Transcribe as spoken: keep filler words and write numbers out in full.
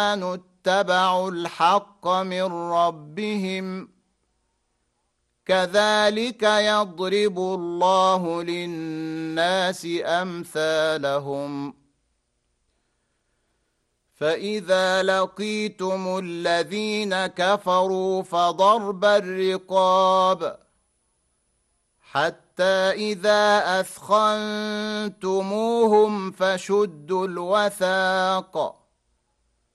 اتبعوا الحق من ربهم كذلك يضرب الله للناس أمثالهم فإذا لقيتم الذين كفروا فضرب الرقاب حتى إذا أثخنتموهم فشدوا الوثاق